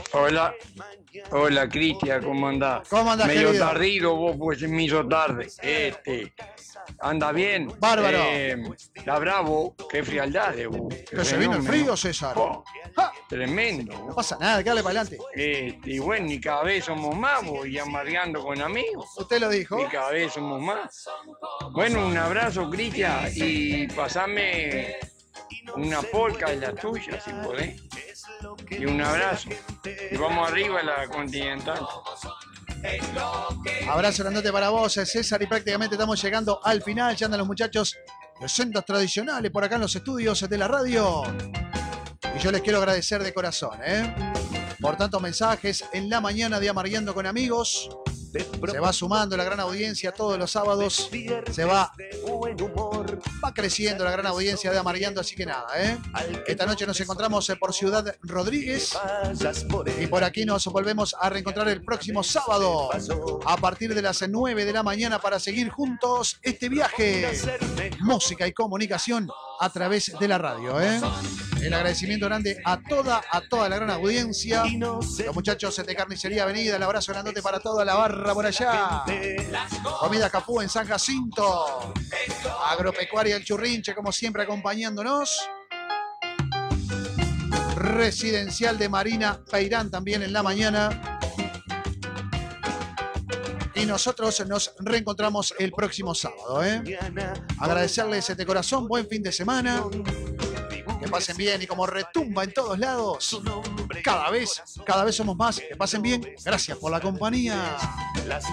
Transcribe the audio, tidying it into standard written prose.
Hola, hola Cristian, ¿cómo andás? ¿Cómo andás, Medio querido? tardío vos, pues me hizo tarde. ¿Anda bien? Bárbaro. Está bravo, qué frialdad de vos. Qué ¿Que se vino el fenómeno. frío, César? Oh, ¡Ja! tremendo. No pasa nada, que dale para adelante. Y bueno, y cada vez somos más, voy amargando con amigos. Usted lo dijo. Y cada vez somos más. Bueno, un abrazo, Cristian, y pasame una polca de la tuya, si podés. Y un abrazo. Y vamos arriba a la Continental. Abrazo grandote para vos, César, y prácticamente estamos llegando al final. Ya andan los muchachos de sendas tradicionales por acá en los estudios de la radio. Y yo les quiero agradecer de corazón, por tantos mensajes en la mañana de Amargueando con Amigos. Se va sumando la gran audiencia todos los sábados. Se va creciendo la gran audiencia de Amargueando, así que nada, Esta noche nos encontramos por Ciudad Rodríguez y por aquí nos volvemos a reencontrar el próximo sábado a partir de las 9 de la mañana para seguir juntos este viaje. Música y comunicación a través de la radio, El agradecimiento grande a toda la gran audiencia. Los muchachos de Carnicería Avenida, el abrazo grandote para toda la barra por allá. Comida Capú en San Jacinto. Agropecuaria El Churrinche, como siempre, acompañándonos. Residencial de Marina Peirán también en la mañana. Y nosotros nos reencontramos el próximo sábado, Agradecerles de corazón, buen fin de semana. Que pasen bien y como retumba en todos lados. Cada vez somos más. Que pasen bien. Gracias por la compañía.